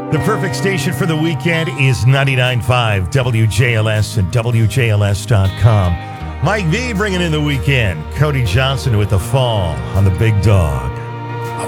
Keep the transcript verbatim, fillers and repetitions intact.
The perfect station for the weekend is ninety-nine point five W J L S and W J L S dot com. Mike V bringing in the weekend. Cody Johnson with the fall on the big dog.